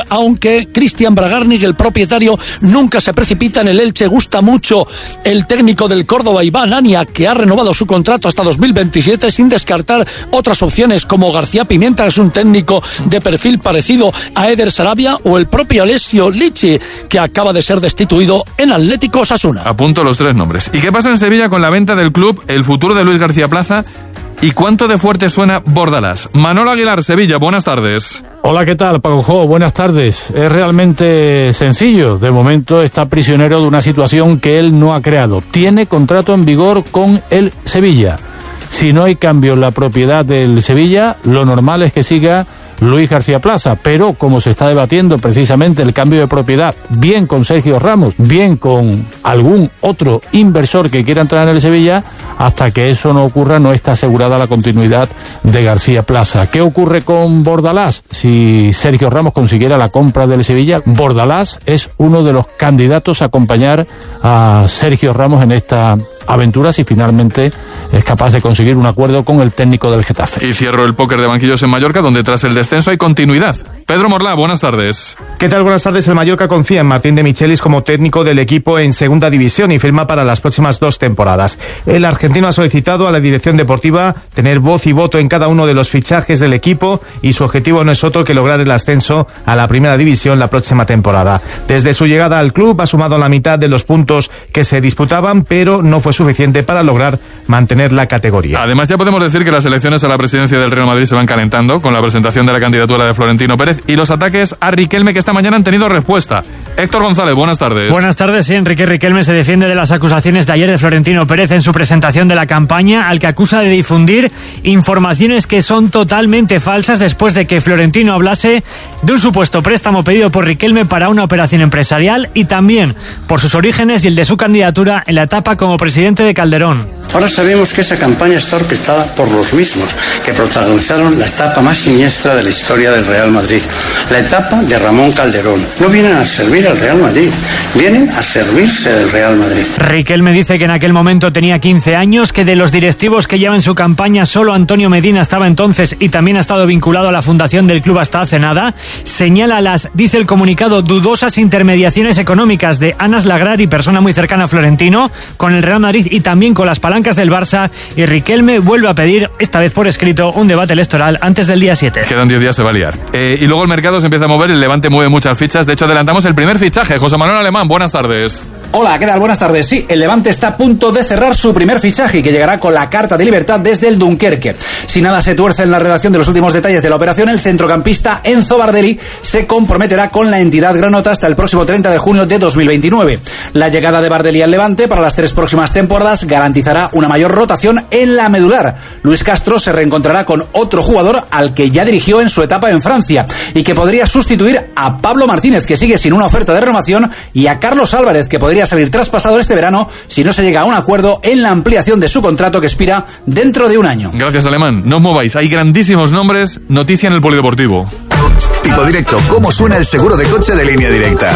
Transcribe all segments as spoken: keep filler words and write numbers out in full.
aunque Cristian Bragarnik, el propietario, nunca se precipita en el Elche. Gusta mucho el técnico del Córdoba, Iván Ania, que ha renovado su contrato hasta dos mil veintisiete sin descartar otras opciones como García Pimienta, que es un técnico de perfil parecido a Eder Sarabia, o el propio Alessio Lichi, que acaba de ser destituido en Atlético Osasuna. Apunto los tres nombres. ¿Y qué pasa en Sevilla con la venta del club, el futuro de Luis García Plaza? ¿Y cuánto de fuerte suena Bordalás? Manolo Aguilar, Sevilla, buenas tardes. Hola, ¿qué tal, Paco? Buenas tardes. Es realmente sencillo. De momento está prisionero de una situación que él no ha creado. Tiene contrato en vigor con el Sevilla. Si no hay cambio en la propiedad del Sevilla, lo normal es que siga Luis García Plaza, pero como se está debatiendo precisamente el cambio de propiedad, bien con Sergio Ramos, bien con algún otro inversor que quiera entrar en el Sevilla, hasta que eso no ocurra no está asegurada la continuidad de García Plaza. ¿Qué ocurre con Bordalás? Si Sergio Ramos consiguiera la compra del Sevilla, Bordalás es uno de los candidatos a acompañar a Sergio Ramos en esta aventura si finalmente es capaz de conseguir un acuerdo con el técnico del Getafe. Y cierro el póker de banquillos en Mallorca, donde tras el descenso hay continuidad. Pedro Morlá, buenas tardes. ¿Qué tal? Buenas tardes. El Mallorca confía en Martín de Michelis como técnico del equipo en segunda división y firma para las próximas dos temporadas. El argentino ha solicitado a la dirección deportiva tener voz y voto en cada uno de los fichajes del equipo y su objetivo no es otro que lograr el ascenso a la primera división la próxima temporada. Desde su llegada al club ha sumado la mitad de los puntos que se disputaban, pero no fue suficiente para lograr mantener la categoría. Además, ya podemos decir que las elecciones a la presidencia del Real Madrid se van calentando con la presentación de la candidatura de Florentino Pérez y los ataques a Riquelme, que esta mañana han tenido respuesta. Héctor González, buenas tardes. Buenas tardes. Sí, Enrique Riquelme se defiende de las acusaciones de ayer de Florentino Pérez en su presentación de la campaña, al que acusa de difundir informaciones que son totalmente falsas después de que Florentino hablase de un supuesto préstamo pedido por Riquelme para una operación empresarial y también por sus orígenes y el de su candidatura en la etapa como presidente de Calderón. Ahora sabemos que esa campaña está orquestada por los mismos que protagonizaron la etapa más siniestra de la historia del Real Madrid, la etapa de Ramón Calderón. No vienen a servir al Real Madrid, vienen a servirse del Real Madrid. Riquelme dice que en aquel momento tenía quince años, que de los directivos que llevan su campaña solo Antonio Medina estaba entonces y también ha estado vinculado a la fundación del club hasta hace nada. Señala las, dice el comunicado, dudosas intermediaciones económicas de Anas Lagrari, persona muy cercana a Florentino, con el Real Madrid y también con las palancas del Barça, y Riquelme vuelve a pedir, esta vez por escrito, un debate electoral antes del día siete. Quedan diez días, se va a liar. Eh, y luego el mercado se empieza a mover, el Levante mueve muchas fichas, de hecho adelantamos el primer fichaje. José Manuel Alemán, buenas tardes. Hola, ¿qué tal? Buenas tardes. Sí, el Levante está a punto de cerrar su primer fichaje, que llegará con la carta de libertad desde el Dunkerque. Si nada se tuerce en la redacción de los últimos detalles de la operación, el centrocampista Enzo Bardelli se comprometerá con la entidad granota hasta el próximo treinta de junio de dos mil veintinueve. La llegada de Bardelli al Levante para las tres próximas temporadas garantizará una mayor rotación en la medular. Luis Castro se reencontrará con otro jugador al que ya dirigió en su etapa en Francia y que podría sustituir a Pablo Martínez, que sigue sin una oferta de renovación, y a Carlos Álvarez, que podría salir traspasado este verano si no se llega a un acuerdo en la ampliación de su contrato que expira dentro de un año. Gracias, Alemán. No os mováis, hay grandísimos nombres. Noticia en el Polideportivo. Tipo Directo, ¿cómo suena el seguro de coche de Línea Directa?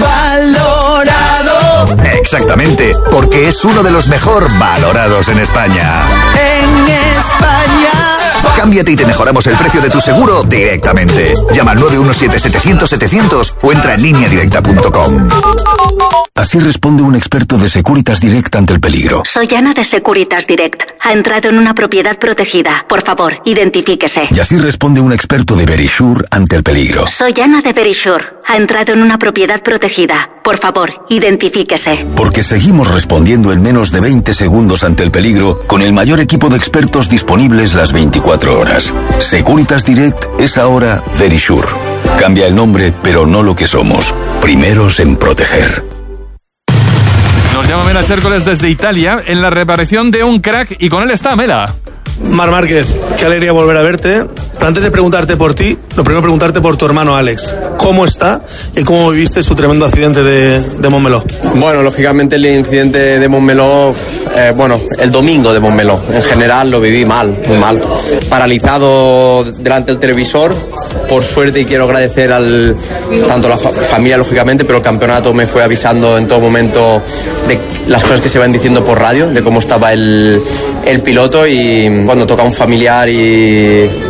Valorado. Exactamente, porque es uno de los mejor valorados en España. En España. Cámbiate y te mejoramos el precio de tu seguro directamente. Llama al nueve uno siete setecientos setecientos o entra en línea directa punto com. Así responde un experto de Securitas Direct ante el peligro. Soy Ana de Securitas Direct. Ha entrado en una propiedad protegida. Por favor, identifíquese. Y así responde un experto de Verisure ante el peligro. Soy Ana de Verisure. Ha entrado en una propiedad protegida. Por favor, identifíquese. Porque seguimos respondiendo en menos de veinte segundos ante el peligro con el mayor equipo de expertos disponibles las veinticuatro horas. Securitas Direct es ahora Verisure. Cambia el nombre, pero no lo que somos. Primeros en proteger. Nos llama Mela Chércoles desde Italia en la reaparición de un crack y con él está Mela. Mar Márquez, qué alegría volver a verte. Pero antes de preguntarte por ti, lo primero preguntarte por tu hermano Alex. ¿Cómo está y cómo viviste su tremendo accidente de, de Montmeló? Bueno, lógicamente el incidente de Montmeló, eh, bueno, el domingo de Montmeló, en general lo viví mal, muy mal. Paralizado delante del televisor, por suerte, y quiero agradecer al tanto a la fa- familia, lógicamente, pero el campeonato me fue avisando en todo momento de las cosas que se iban diciendo por radio, de cómo estaba el, el piloto, y cuando toca a un familiar y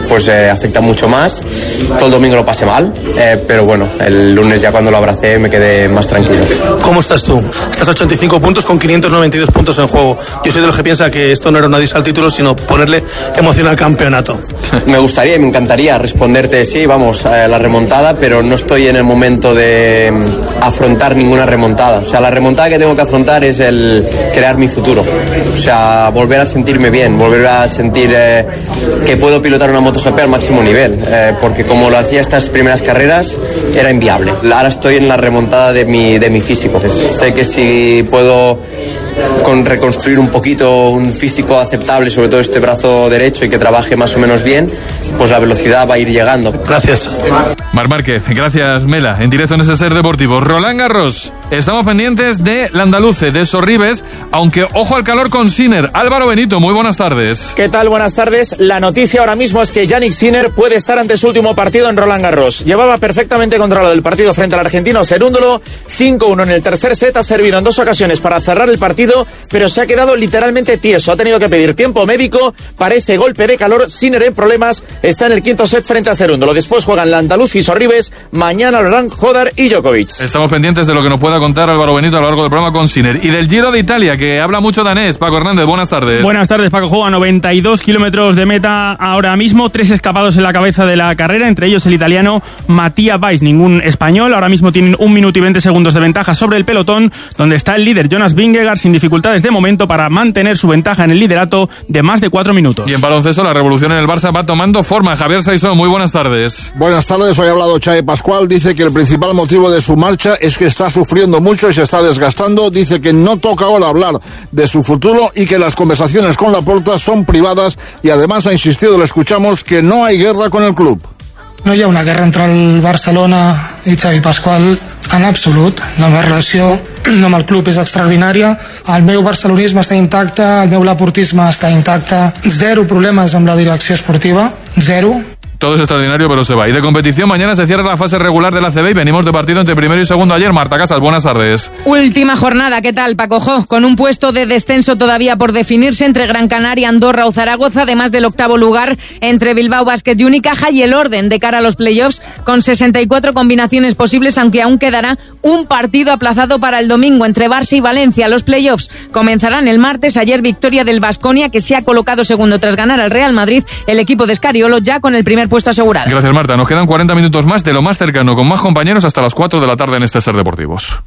pues eh, afecta mucho más. Todo el domingo lo pasé mal, eh, pero bueno, el lunes ya cuando lo abracé me quedé más tranquilo. ¿Cómo estás tú? Estás a ochenta y cinco puntos con quinientos noventa y dos puntos en juego. Yo soy de los que piensa que esto no era un adiós al título, sino ponerle emoción al campeonato. Me gustaría y me encantaría responderte sí, vamos, a la remontada, pero no estoy en el momento de afrontar ninguna remontada. O sea, la remontada que tengo que afrontar es el crear mi futuro. O sea, volver a sentirme bien, volver a sentir eh, que puedo pilotar una MotoGP al máximo nivel, eh, porque como lo hacía estas primeras carreras era inviable. Ahora estoy en la remontada de mi, de mi físico. Sé que si puedo con reconstruir un poquito un físico aceptable, sobre todo este brazo derecho, y que trabaje más o menos bien, pues la velocidad va a ir llegando. Gracias. Marc Márquez, gracias Mela, en directo en ese Ser Deportivo. Roland Garros, estamos pendientes de Landaluce, de Sorribes, aunque ojo al calor con Sinner. Álvaro Benito, muy buenas tardes. ¿Qué tal? Buenas tardes. La noticia ahora mismo es que Jannik Sinner puede estar ante su último partido en Roland Garros. Llevaba perfectamente controlado el partido frente al argentino Cerúndolo, cinco uno en el tercer set, ha servido en dos ocasiones para cerrar el partido, pero se ha quedado literalmente tieso, ha tenido que pedir tiempo médico, parece golpe de calor, Sinner en problemas, está en el quinto set frente a Cerúndolo. Después juegan Landaluz y Sorribes, mañana lo harán Hodar y Djokovic. Estamos pendientes de lo que nos pueda contar Álvaro Benito a lo largo del programa con Sinner. Y del Giro de Italia, que habla mucho danés. Paco Hernández, buenas tardes. Buenas tardes, Paco. Juega noventa y dos kilómetros de meta ahora mismo, tres escapados en la cabeza de la carrera, entre ellos el italiano Mattia Weiss, ningún español. Ahora mismo tienen un minuto y veinte segundos de ventaja sobre el pelotón, donde está el líder Jonas Vingegaard sin dificultades de momento para mantener su ventaja en el liderato de más de cuatro minutos. Y en baloncesto, la revolución en el Barça va tomando forma. Javier Saizón, muy buenas tardes. Buenas tardes, hoy ha hablado Xavi Pascual, dice que el principal motivo de su marcha es que está sufriendo mucho y se está desgastando, dice que no toca ahora hablar de su futuro y que las conversaciones con Laporta son privadas, y además ha insistido, lo escuchamos, que no hay guerra con el club. No hi ha una guerra entre el Barcelona i Xavi Pascual en absolut. La meva relació amb el club és extraordinària. El meu barcelonisme està intacte, el meu laportisme està intacte. Zero problemes amb la direcció esportiva, zero. Todo es extraordinario, pero se va. Y de competición, mañana se cierra la fase regular de la A C B y venimos de partido entre primero y segundo ayer. Marta Casas, buenas tardes. Última jornada, ¿qué tal, Paco Jo? Con un puesto de descenso todavía por definirse entre Gran Canaria, Andorra o Zaragoza, además del octavo lugar entre Bilbao Basket y Unicaja, y el orden de cara a los playoffs con sesenta y cuatro combinaciones posibles, aunque aún quedará un partido aplazado para el domingo entre Barça y Valencia. Los playoffs comenzarán el martes. Ayer victoria del Baskonia, que se ha colocado segundo tras ganar al Real Madrid, el equipo de Scariolo ya con el primer puesto asegurado. Gracias, Marta. Nos quedan cuarenta minutos más de lo más cercano, con más compañeros hasta las cuatro de la tarde en este Ser Deportivos.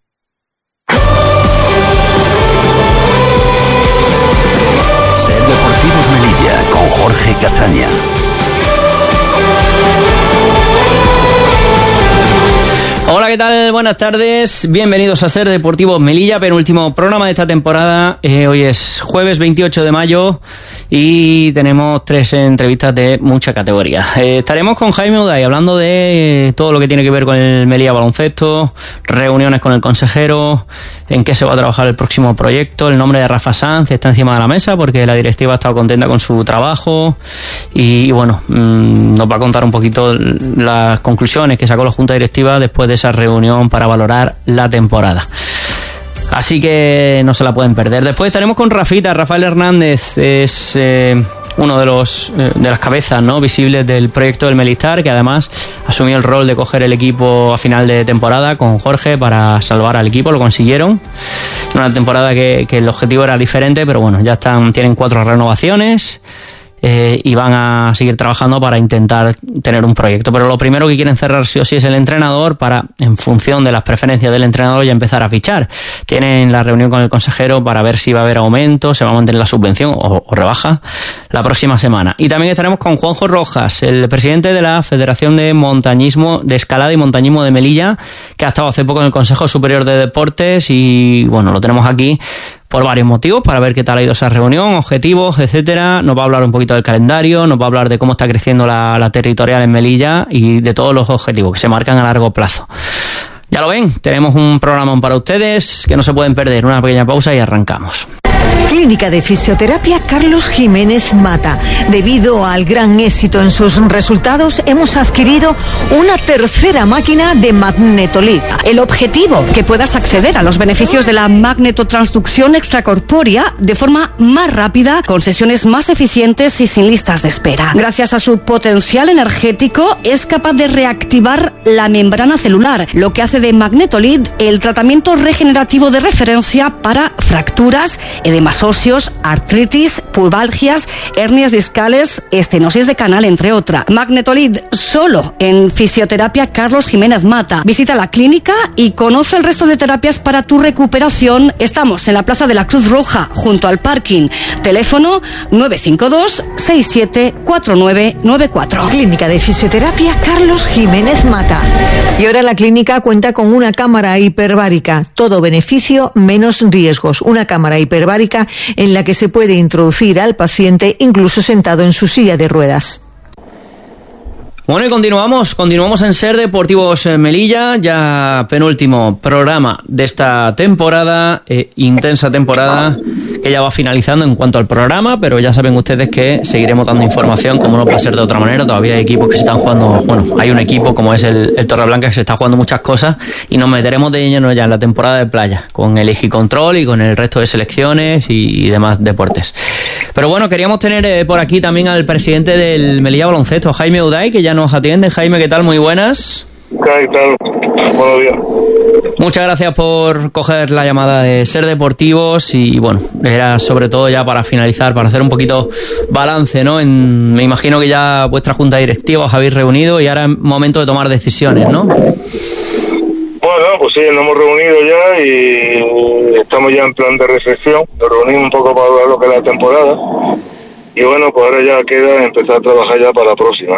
Ser Deportivos Melilla con Jorge Casaña. Hola, ¿qué tal? Buenas tardes. Bienvenidos a Ser Deportivos Melilla, penúltimo programa de esta temporada. Eh, hoy es jueves veintiocho de mayo y tenemos tres entrevistas de mucha categoría. Eh, estaremos con Jaime Uday hablando de todo lo que tiene que ver con el Melilla Baloncesto, reuniones con el consejero, en qué se va a trabajar el próximo proyecto. El nombre de Rafa Sanz está encima de la mesa porque la directiva ha estado contenta con su trabajo y, y bueno, mmm, nos va a contar un poquito las conclusiones que sacó la Junta Directiva después de esa reunión para valorar la temporada. Así que no se la pueden perder. Después estaremos con Rafita. Rafael Hernández es eh, uno de los eh, de las cabezas, ¿no?, visibles del proyecto del Melistar, que además asumió el rol de coger el equipo a final de temporada con Jorge para salvar al equipo. Lo consiguieron. Una temporada que, que el objetivo era diferente, pero bueno, ya están, tienen cuatro renovaciones. Eh, y van a seguir trabajando para intentar tener un proyecto. Pero lo primero que quieren cerrar sí o sí es el entrenador para, en función de las preferencias del entrenador, ya empezar a fichar. Tienen la reunión con el consejero para ver si va a haber aumento, se va a mantener la subvención o, o rebaja la próxima semana. Y también estaremos con Juanjo Rojas, el presidente de la Federación de Montañismo, de Escalada y Montañismo de Melilla, que ha estado hace poco en el Consejo Superior de Deportes y, bueno, lo tenemos aquí por varios motivos, para ver qué tal ha ido esa reunión, objetivos, etcétera. Nos va a hablar un poquito del calendario, nos va a hablar de cómo está creciendo la, la territorial en Melilla y de todos los objetivos que se marcan a largo plazo. Ya lo ven, tenemos un programa para ustedes que no se pueden perder. Una pequeña pausa y arrancamos. Clínica de Fisioterapia Carlos Jiménez Mata. Debido al gran éxito en sus resultados, hemos adquirido una tercera máquina de Magnetolid. El objetivo, que puedas acceder a los beneficios de la magnetotransducción extracorpórea de forma más rápida, con sesiones más eficientes y sin listas de espera. Gracias a su potencial energético, es capaz de reactivar la membrana celular, lo que hace de Magnetolid el tratamiento regenerativo de referencia para fracturas, edemas óseos, artritis, pubalgias, hernias discales, estenosis de canal, entre otras. Magnetolid solo en Fisioterapia Carlos Jiménez Mata. Visita la clínica y conoce el resto de terapias para tu recuperación. Estamos en la Plaza de la Cruz Roja, junto al parking. Teléfono nueve cinco dos, seis siete cuatro nueve nueve cuatro. Clínica de Fisioterapia Carlos Jiménez Mata. Y ahora la clínica cuenta con una cámara hiperbárica. Todo beneficio, menos riesgos. Una cámara hiperbárica en la que se puede introducir al paciente incluso sentado en su silla de ruedas. Bueno, y continuamos, continuamos en Ser Deportivos Melilla, ya penúltimo programa de esta temporada, eh, intensa temporada, que ya va finalizando en cuanto al programa, pero ya saben ustedes que seguiremos dando información, como no puede ser de otra manera. Todavía hay equipos que se están jugando, bueno, hay un equipo como es el, el Torreblanca que se está jugando muchas cosas, y nos meteremos de lleno ya en la temporada de playa, con el Ejicontrol y con el resto de selecciones y, y demás deportes. Pero bueno, queríamos tener eh, por aquí también al presidente del Melilla Baloncesto, Jaime Uday, que ya nos atiende. Jaime, ¿qué tal? Muy buenas. ¿Qué tal? Buenos días. Muchas gracias por coger la llamada de Ser Deportivos y bueno, era sobre todo ya para finalizar, para hacer un poquito balance, ¿no? En, me imagino que ya vuestra junta directiva os habéis reunido y ahora es momento de tomar decisiones, ¿no? Bueno, pues sí, nos hemos reunido ya y estamos ya en plan de reflexión. Nos reunimos un poco para ver lo que es la temporada y bueno, pues ahora ya queda empezar a trabajar ya para la próxima.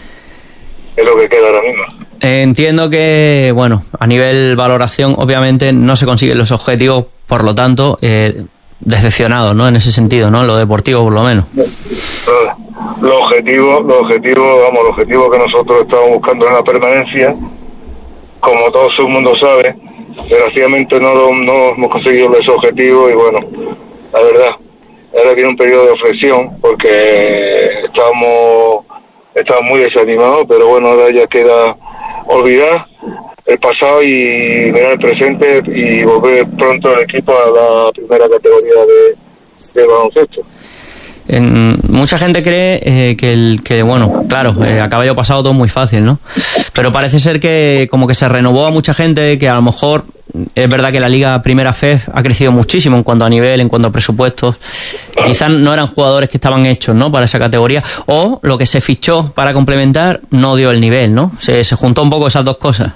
Es lo que queda ahora mismo. Entiendo que, bueno, a nivel valoración, obviamente no se consiguen los objetivos, por lo tanto, eh, decepcionados, ¿no? En ese sentido, ¿no? En lo deportivo, por lo menos. Los objetivos, los objetivos, vamos, los objetivos que nosotros estamos buscando en la permanencia, como todo el mundo sabe, desgraciadamente no, lo, no hemos conseguido esos objetivos y bueno, la verdad, ahora viene un periodo de reflexión porque estamos... Estaba muy desanimado, pero bueno, ahora ya queda olvidar el pasado y mirar el presente y volver pronto el equipo a la primera categoría de, de baloncesto. En, mucha gente cree eh, que, el, que, bueno, claro, eh, a caballo pasado todo muy fácil, ¿no? Pero parece ser que como que se renovó a mucha gente, que a lo mejor es verdad que la Liga Primera F E F ha crecido muchísimo en cuanto a nivel, en cuanto a presupuestos. Quizás no eran jugadores que estaban hechos, ¿no?, para esa categoría, o lo que se fichó para complementar no dio el nivel, ¿no? Se, se juntó un poco esas dos cosas.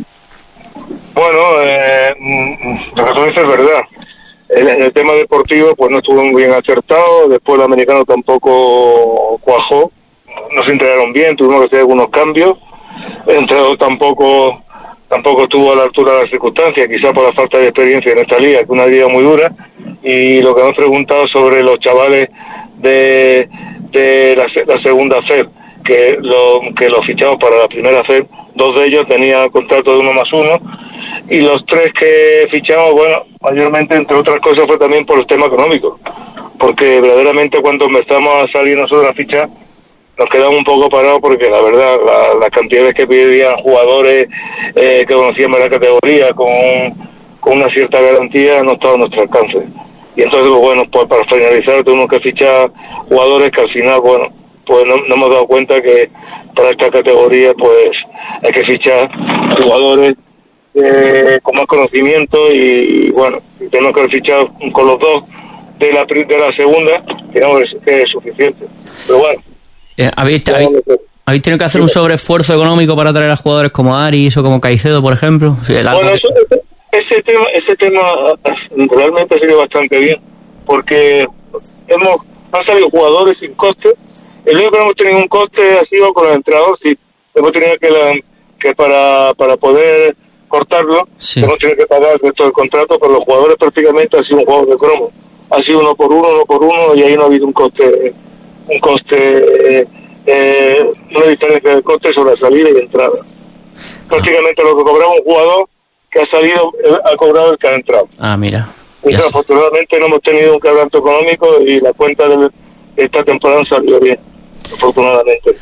Bueno, eh, lo que tú dices es verdad. En el tema deportivo pues no estuvo muy bien acertado, después el americano tampoco cuajó, no se integraron bien, tuvimos que hacer algunos cambios, el entrenador tampoco tampoco estuvo a la altura de las circunstancias, quizás por la falta de experiencia en esta liga, que es una liga muy dura, y lo que me han preguntado sobre los chavales de, de la, la segunda F E P, que lo, que los fichamos para la primera F E P, dos de ellos tenían contrato de uno más uno, y los tres que fichamos, bueno, mayormente, entre otras cosas, fue también por el tema económico, porque verdaderamente cuando empezamos a salir nosotros a fichar, nos quedamos un poco parados porque la verdad, la, las cantidades que pedían jugadores eh, que conocíamos la categoría con, con una cierta garantía no estaba a nuestro alcance. Y entonces, pues, bueno, pues para finalizar tuvimos que fichar jugadores que al final, bueno, pues no, no hemos dado cuenta que para esta categoría pues hay que fichar jugadores Eh, con más conocimiento y, y bueno, tenemos que fichar con los dos de la de la segunda, que no es, que es suficiente, pero bueno. Eh, ¿habéis, habéis, ¿Habéis tenido que hacer un sobreesfuerzo económico para traer a jugadores como Aris o como Caicedo, por ejemplo? Sí, bueno, eso, ese tema ese tema realmente ha sido bastante bien, porque hemos han salido jugadores sin coste. El único que no hemos tenido un coste ha sido con el entrenador, sí, hemos tenido que, la, que para, para poder cortarlo, sí. Hemos tenido que pagar el resto del contrato, pero los jugadores prácticamente han sido un juego de cromo, ha sido uno por uno, uno por uno, y ahí no ha habido un coste, un coste, eh, eh, una diferencia de coste sobre la salida y entrada. Prácticamente lo que cobraba un jugador que ha salido, ha cobrado el que ha entrado. Ah, mira. Y afortunadamente no hemos tenido un quebranto económico y la cuenta de esta temporada salió bien, afortunadamente.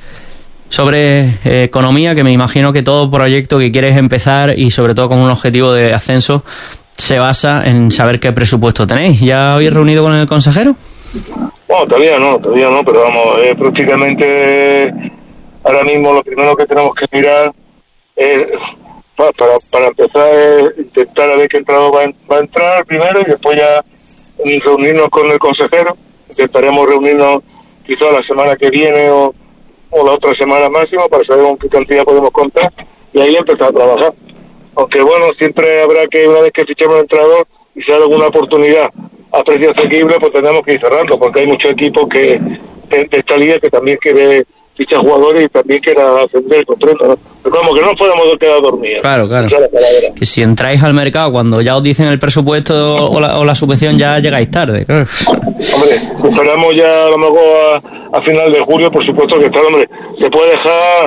Sobre eh, economía, que me imagino que todo proyecto que quieres empezar y sobre todo con un objetivo de ascenso se basa en saber qué presupuesto tenéis. ¿Ya habéis reunido con el consejero? Bueno, todavía no, todavía no, pero vamos, eh, prácticamente ahora mismo lo primero que tenemos que mirar es, para, para, para empezar, es intentar a ver qué entrado va, va a entrar primero y después ya reunirnos con el consejero. Intentaremos reunirnos quizá la semana que viene o, o la otra semana máxima para saber con qué cantidad podemos contar y ahí empezar a trabajar. Aunque bueno, siempre habrá que, una vez que fichemos el entrenador y sea alguna oportunidad a precio asequible, pues tenemos que ir cerrando, porque hay muchos equipos que de, de esta liga que también quiere fichar jugadores y también quiere ascender, comprendo, ¿no? Pero como que no podemos quedar dormidos. Claro, claro. Que si entráis al mercado cuando ya os dicen el presupuesto o la, o la subvención, ya llegáis tarde, claro. Hombre, esperamos ya a lo mejor a, a final de julio, por supuesto que está, hombre, se puede dejar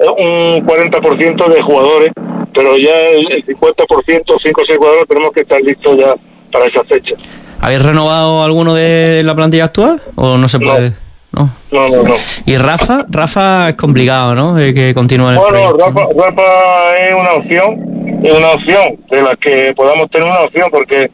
un cuarenta por ciento de jugadores, pero ya el, el cincuenta por ciento, cinco o seis jugadores tenemos que estar listos ya para esa fecha. ¿Habéis renovado alguno de la plantilla actual o no se puede? No, no, no. no. ¿Y Rafa? Rafa es complicado, ¿no? Eh, que continúe el Bueno, proyecto. Rafa, Rafa es una opción, es una opción de la que podamos tener una opción, porque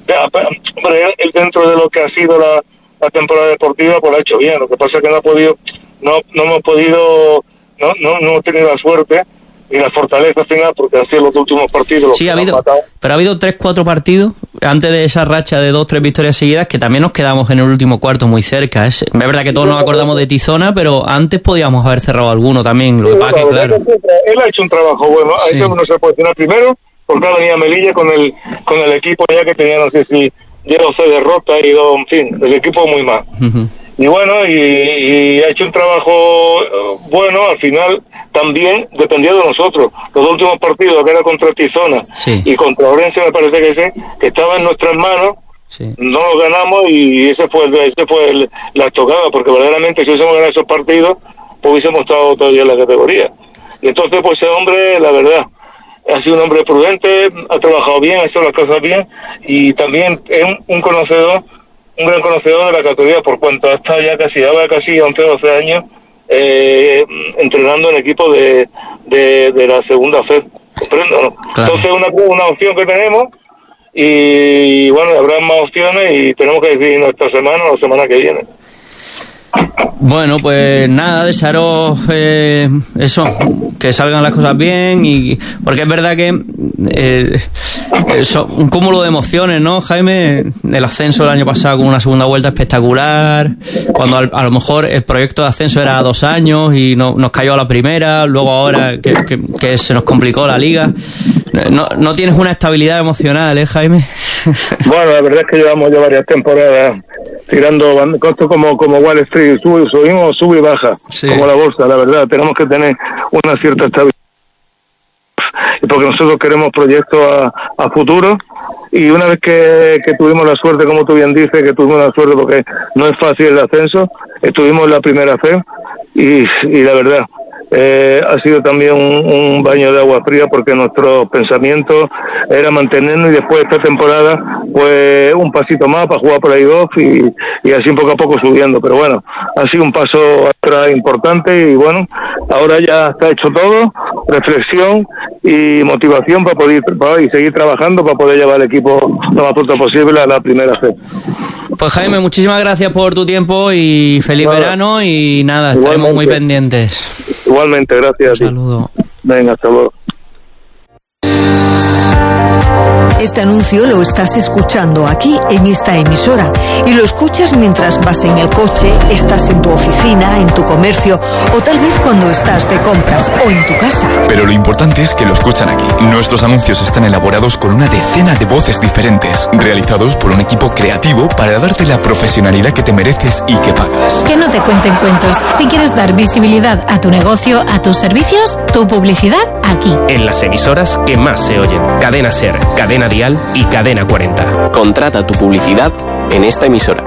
hombre, él, él dentro de lo que ha sido la, la temporada deportiva, pues lo ha hecho bien. Lo que pasa es que no ha podido, no, no hemos podido, no, no, no hemos tenido la suerte y la fortaleza final, porque ha sido los últimos partidos. Sí, ha habido, pero ha habido tres, cuatro partidos antes de esa racha de dos, tres victorias seguidas que también nos quedamos en el último cuarto muy cerca. Es, es verdad que todos nos acordamos de Tizona, pero antes podíamos haber cerrado alguno también. Lo sí, que pasa que, claro. Él ha hecho un trabajo bueno. Ahí sí. No se puede decir primero, porque ha venido Melilla con el con el equipo ya que tenía, no sé si diez o seis derrotas y dos, en fin, el equipo muy mal. Uh-huh. Y bueno, y, y ha hecho un trabajo bueno, al final también dependía de nosotros. Los últimos partidos, que era contra Tizona sí. y contra Orense, me parece que sí, que estaba en nuestras manos, sí. no los ganamos y ese fue, ese fue el, la estocada, porque verdaderamente si hubiésemos ganado esos partidos, pues hubiésemos estado todavía en la categoría. Y entonces, pues ese hombre, la verdad, ha sido un hombre prudente, ha trabajado bien, ha hecho las cosas bien, y también es un, un conocedor, un gran conocedor de la categoría, por cuanto hasta ya casi, ya casi once o doce años, eh, entrenando en equipos de, de, de la segunda fe, ¿comprendo? ¿No? Claro. Entonces una, una opción que tenemos, y bueno, habrá más opciones y tenemos que decidir esta semana o la semana que viene. Bueno, pues nada, desearos eh, eso, que salgan las cosas bien, y porque es verdad que eh, eso, un cúmulo de emociones, ¿no, Jaime? El ascenso del año pasado con una segunda vuelta espectacular, cuando a, a lo mejor el proyecto de ascenso era a dos años y no, nos cayó a la primera, luego ahora que, que, que se nos complicó la liga. No, no tienes una estabilidad emocional, ¿eh, Jaime? Bueno, la verdad es que llevamos ya varias temporadas tirando costos como, como Wall Street, sube, subimos, sube y baja, sí. Como la bolsa, la verdad, tenemos que tener una cierta estabilidad, porque nosotros queremos proyectos a, a futuro, y una vez que, que tuvimos la suerte, como tú bien dices, que tuvimos la suerte porque no es fácil el ascenso, estuvimos en la primera fe, y, y la verdad, Eh, ha sido también un, un baño de agua fría, porque nuestro pensamiento era mantenernos y después de esta temporada pues un pasito más para jugar por ahí dos y, y así poco a poco subiendo, pero bueno, ha sido un paso atrás importante y bueno, ahora ya está hecho todo, reflexión y motivación para poder para, y seguir trabajando para poder llevar el equipo lo más pronto posible a la primera fe. Pues Jaime, muchísimas gracias por tu tiempo y feliz nada. verano y nada, estaremos Igualmente. muy pendientes. Igualmente, gracias. Un saludo. Venga, hasta luego. Este anuncio lo estás escuchando aquí en esta emisora y lo escuchas mientras vas en el coche, estás en tu oficina, en tu comercio o tal vez cuando estás de compras o en tu casa. Pero lo importante es que lo escuchan aquí. Nuestros anuncios están elaborados con una decena de voces diferentes, realizados por un equipo creativo para darte la profesionalidad que te mereces y que pagas. Que no te cuenten cuentos. Si quieres dar visibilidad a tu negocio, a tus servicios, tu publicidad aquí. En las emisoras que más se oyen. Cadena Ser, Cadena Dial y Cadena cuarenta. Contrata tu publicidad en esta emisora.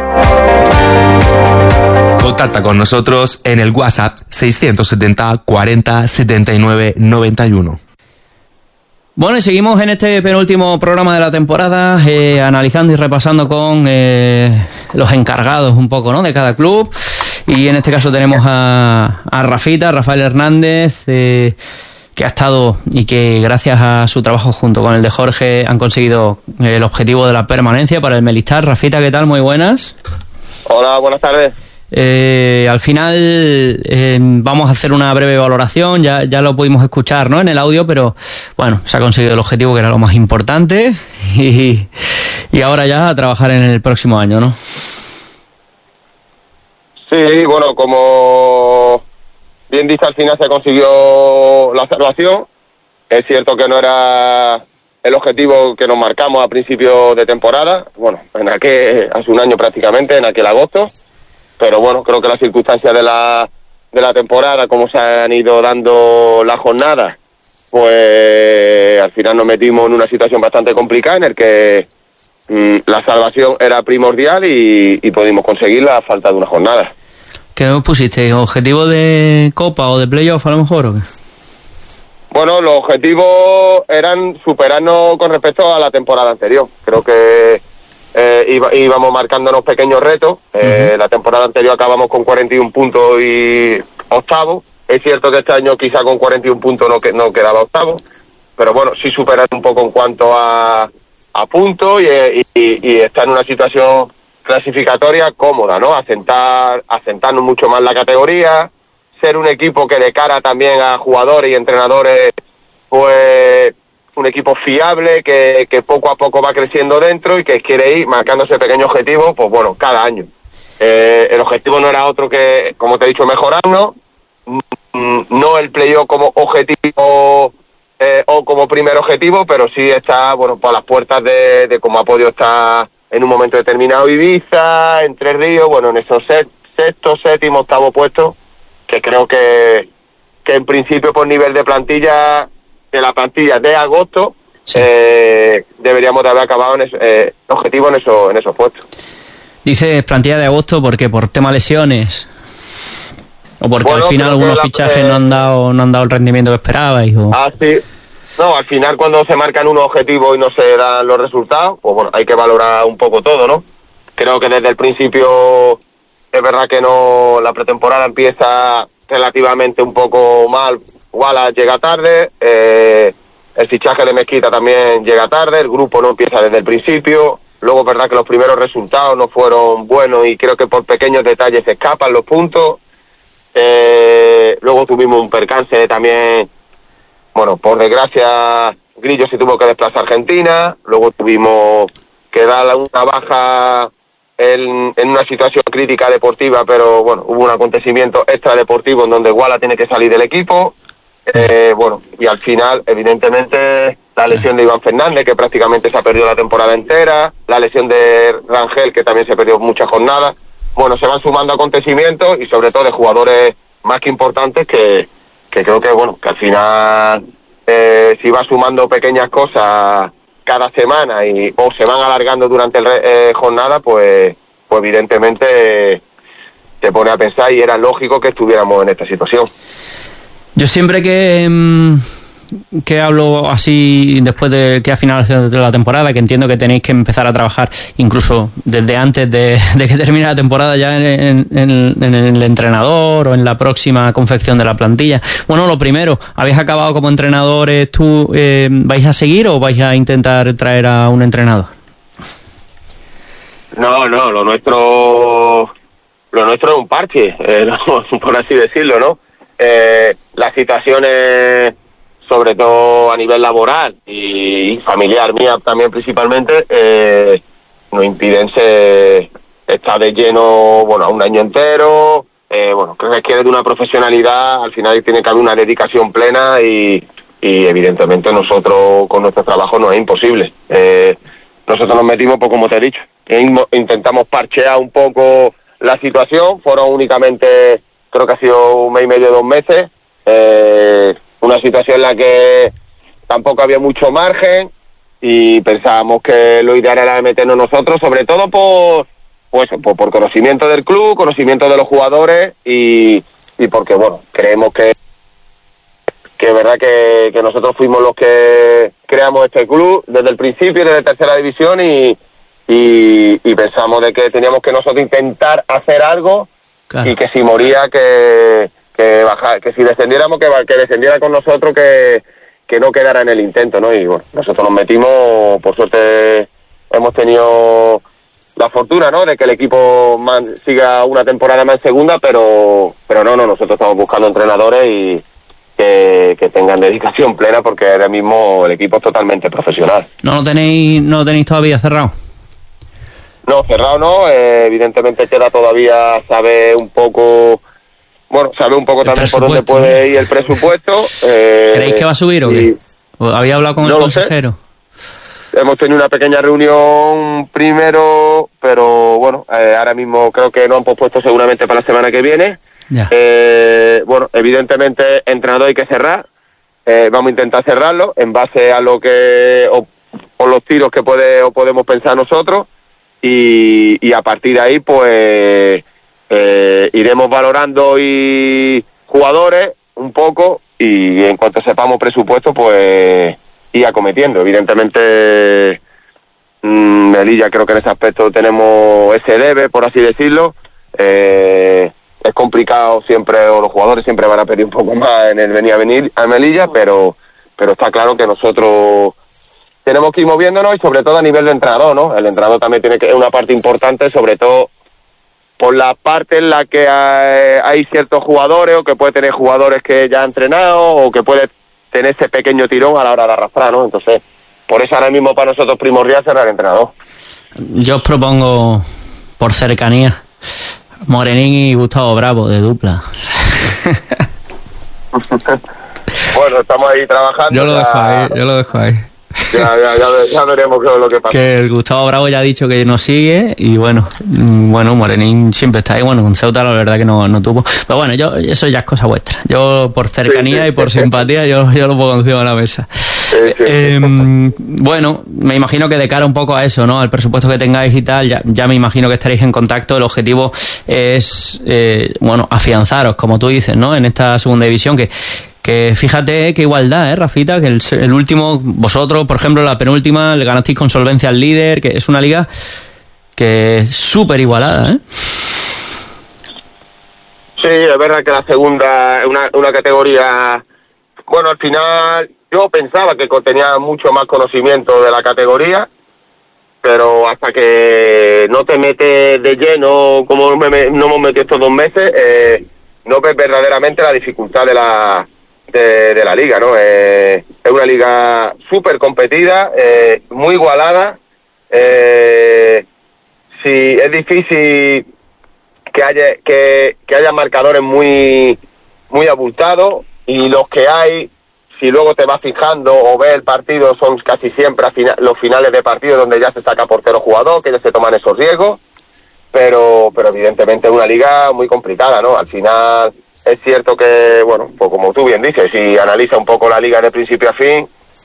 Contacta con nosotros en el WhatsApp seiscientos setenta cuarenta setenta y nueve noventa y uno. Bueno, y seguimos en este penúltimo programa de la temporada, eh, analizando y repasando con eh, los encargados un poco, ¿no?, de cada club. Y en este caso tenemos a, a Rafita, Rafael Hernández, eh, que ha estado y que gracias a su trabajo junto con el de Jorge han conseguido el objetivo de la permanencia para el Melistar. Rafita, ¿qué tal? Muy buenas. Hola, buenas tardes. Eh, al final eh, vamos a hacer una breve valoración, ya, ya lo pudimos escuchar, ¿no?, en el audio, pero bueno, se ha conseguido el objetivo, que era lo más importante, y, y ahora ya a trabajar en el próximo año, ¿no? Sí, bueno, como bien dice, al final se consiguió la salvación. Es cierto que no era el objetivo que nos marcamos a principio de temporada, bueno, en aquel, hace un año prácticamente, en aquel agosto. Pero bueno, creo que las circunstancias de la de la temporada, como se han ido dando las jornadas, pues al final nos metimos en una situación bastante complicada en el que mmm, la salvación era primordial y, y pudimos conseguirla a falta de una jornada. ¿Qué os pusiste? ¿Objetivo de Copa o de Playoff a lo mejor o qué? Bueno, los objetivos eran superarnos con respecto a la temporada anterior. Creo que Eh, iba, íbamos marcándonos pequeños retos. eh, uh-huh. La temporada anterior acabamos con cuarenta y un puntos y octavo. Es cierto que este año quizá con cuarenta y un puntos no, que, no quedaba octavo, pero bueno, sí superar un poco en cuanto a, a puntos y, y, y estar en una situación clasificatoria cómoda, ¿no? Asentar, asentarnos mucho más la categoría, ser un equipo que de cara también a jugadores y entrenadores, pues un equipo fiable que, que poco a poco va creciendo dentro y que quiere ir marcándose pequeños objetivos, pues bueno, cada año. Eh, el objetivo no era otro que, como te he dicho, mejorarnos, no el playoff como objetivo eh, o como primer objetivo, pero sí está, bueno, por las puertas de, de como ha podido estar en un momento determinado Ibiza, en Tres Ríos, bueno, en esos set, sexto, séptimo, octavo puesto, que creo que, que en principio por nivel de plantilla, de la plantilla de agosto, sí. eh, deberíamos de haber acabado en ese, eh, objetivo en, eso, en esos puestos. Dices plantilla de agosto porque por tema lesiones o porque bueno, al final algunos la, fichajes eh, no han dado no han dado el rendimiento que esperabais. O... Ah, sí. No, al final cuando se marcan unos objetivos y no se dan los resultados, pues bueno, hay que valorar un poco todo, ¿no? Creo que desde el principio es verdad que no, la pretemporada empieza relativamente un poco mal. Wallace llega tarde, eh, el fichaje de Mezquita también llega tarde, el grupo no empieza desde el principio, luego es verdad que los primeros resultados no fueron buenos y creo que por pequeños detalles se escapan los puntos. Eh, luego tuvimos un percance también, bueno, por desgracia Grillo se tuvo que desplazar a Argentina, luego tuvimos que dar una baja en, en una situación crítica deportiva, pero bueno, hubo un acontecimiento extradeportivo en donde Wallace tiene que salir del equipo. Eh, bueno, y al final, evidentemente, la lesión de Iván Fernández, que prácticamente se ha perdido la temporada entera, la lesión de Rangel, que también se perdió muchas jornadas. Bueno, se van sumando acontecimientos y sobre todo de jugadores más que importantes que, que creo que, bueno, que al final, eh, si va sumando pequeñas cosas cada semana y o se van alargando durante la eh, jornada, pues, pues evidentemente te pone a pensar y era lógico que estuviéramos en esta situación. Yo siempre que, que hablo así después de que ha finalizado la temporada, que entiendo que tenéis que empezar a trabajar incluso desde antes de, de que termine la temporada ya en, en, en el entrenador o en la próxima confección de la plantilla. Bueno, lo primero, ¿habéis acabado como entrenadores? ¿Tú eh, vais a seguir o vais a intentar traer a un entrenador? No, no, lo nuestro, lo nuestro es un parche, eh, no, por así decirlo, ¿no? Eh, las situaciones, sobre todo a nivel laboral y familiar mía también principalmente, eh, nos impiden ser, estar de lleno, bueno, a un año entero. Eh, bueno, creo que requiere de una profesionalidad, al final tiene que haber una dedicación plena y, y evidentemente nosotros con nuestro trabajo no es imposible. Eh, nosotros nos metimos, pues como te he dicho, intentamos parchear un poco la situación, fueron únicamente... Creo que ha sido un mes y medio, dos meses, eh, una situación en la que tampoco había mucho margen y pensábamos que lo ideal era meternos nosotros, sobre todo por, pues, por, por conocimiento del club, conocimiento de los jugadores y, y porque, bueno, creemos que que es verdad que, que nosotros fuimos los que, creamos este club desde el principio, desde tercera división, y, y, y pensamos de que teníamos que nosotros intentar hacer algo, claro. Y que si moría, que, que bajar, que si descendiéramos, que, que descendiera con nosotros, que, que no quedara en el intento, ¿no? Y bueno, nosotros nos metimos, por suerte hemos tenido la fortuna, ¿no?, de que el equipo man, siga una temporada más en segunda, pero pero no, no, nosotros estamos buscando entrenadores y que, que tengan dedicación plena, porque ahora mismo el equipo es totalmente profesional. ¿No lo tenéis, no lo tenéis todavía cerrado? No, cerrado no, eh, evidentemente queda todavía, sabe un poco, bueno, sabe un poco también por dónde puede ir el presupuesto. Eh, ¿Creéis que va a subir o qué? ¿Había hablado con no el consejero? Hemos tenido una pequeña reunión primero, pero bueno, eh, ahora mismo creo que no han pospuesto seguramente para la semana que viene. Ya. Eh, bueno, evidentemente entrenador hay que cerrar, eh, vamos a intentar cerrarlo en base a lo que, o, o los tiros que puede o podemos pensar nosotros, y, y a partir de ahí pues eh, iremos valorando y jugadores un poco, y en cuanto sepamos presupuesto pues y acometiendo. Evidentemente mmm, Melilla creo que en ese aspecto tenemos ese debe, por así decirlo. Eh, es complicado siempre, o los jugadores siempre van a pedir un poco más en el venir a venir a Melilla, pero pero está claro que nosotros tenemos que ir moviéndonos, y sobre todo a nivel de entrenador, ¿no? El entrenador también tiene que es una parte importante, sobre todo por la parte en la que hay, hay ciertos jugadores, o que puede tener jugadores que ya ha entrenado, o que puede tener ese pequeño tirón a la hora de arrastrar, ¿no? Entonces, por eso ahora mismo para nosotros primordial cerrar el entrenador. Yo os propongo, por cercanía, Morenín y Gustavo Bravo, de dupla. Bueno, estamos ahí trabajando. Yo lo dejo ahí, yo lo dejo ahí. Ya, ya, ya, ya veremos qué es lo que pasa. Que el Gustavo Bravo ya ha dicho que nos sigue, y bueno, bueno, Morenín siempre está ahí. Bueno, con Ceuta la verdad que no, no tuvo. Pero bueno, yo eso ya es cosa vuestra. Yo por cercanía sí, sí, y por sí, simpatía yo, yo lo pongo encima de la mesa. Sí, sí. Eh, bueno, me imagino que de cara un poco a eso, ¿no?, al presupuesto que tengáis y tal, ya, ya me imagino que estaréis en contacto. El objetivo es, eh, bueno, afianzaros, como tú dices, ¿no?, en esta segunda división, que Que fíjate qué igualdad, ¿eh, Rafita? Que el, el último, vosotros, por ejemplo, la penúltima, le ganasteis con solvencia al líder, que es una liga que es súper igualada, ¿eh? Sí, es verdad que la segunda es una, una categoría... Bueno, al final yo pensaba que tenía mucho más conocimiento de la categoría, pero hasta que no te metes de lleno, como me, no hemos metido estos dos meses, eh, no ves verdaderamente la dificultad de la... De, de la liga, ¿no? Eh, es una liga súper competida, eh, muy igualada. Eh, sí, es difícil que haya que, que haya marcadores muy muy abultados, y los que hay, si luego te vas fijando o ves el partido, son casi siempre a fina, los finales de partido donde ya se saca portero jugador, que ya se toman esos riesgos, pero pero evidentemente es una liga muy complicada, ¿no? Al final es cierto que, bueno, pues como tú bien dices, si analiza un poco la liga de principio a fin,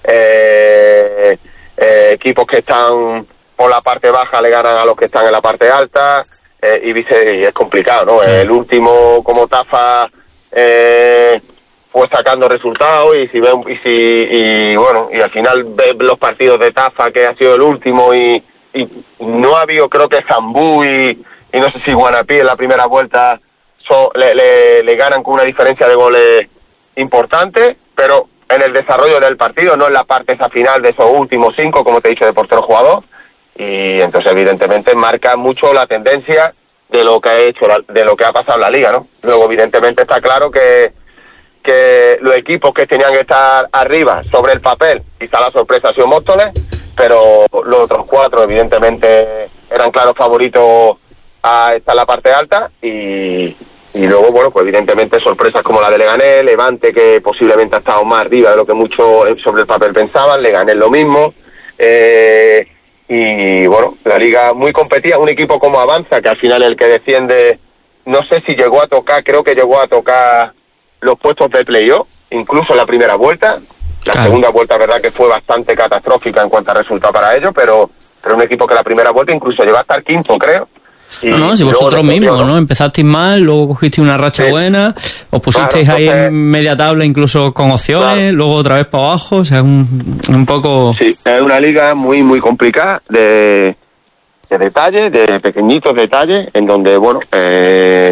eh, eh, equipos que están por la parte baja le ganan a los que están en la parte alta, eh, y, vice, y es complicado, ¿no? Sí. El último, como Tafa, eh, fue sacando resultados, y si ve, y si y bueno, y al final ve los partidos de Tafa, que ha sido el último, y, y no ha habido, creo que Zambú y, y no sé si Guanapí en la primera vuelta So, le, le, le ganan con una diferencia de goles importante, pero en el desarrollo del partido, no en la parte esa final de esos últimos cinco, como te he dicho, de portero jugador, y entonces evidentemente marca mucho la tendencia de lo que ha hecho, de lo que ha pasado en la liga, ¿no? Luego evidentemente está claro que que los equipos que tenían que estar arriba sobre el papel, quizá la sorpresa ha sido Móstoles, pero los otros cuatro evidentemente eran claros favoritos a estar en la parte alta, y Y luego, bueno, pues evidentemente sorpresas como la de Leganés, Levante, que posiblemente ha estado más arriba de lo que muchos sobre el papel pensaban, Leganés lo mismo, eh, y bueno, la liga muy competida, un equipo como Avanza, que al final el que desciende, no sé si llegó a tocar, creo que llegó a tocar los puestos de playoff, incluso en la primera vuelta, la claro. segunda vuelta, verdad que fue bastante catastrófica en cuanto a resultado para ellos, pero, pero un equipo que la primera vuelta incluso llegó a estar quinto, creo. Y, no, no, si vosotros mismos, ¿no? Empezasteis mal, luego cogisteis una racha sí. buena, os pusisteis claro, entonces, ahí en media tabla incluso con opciones, claro. luego otra vez para abajo, o sea, un, un poco... Sí, es una liga muy, muy complicada de, de detalles, de pequeñitos detalles, en donde, bueno, eh,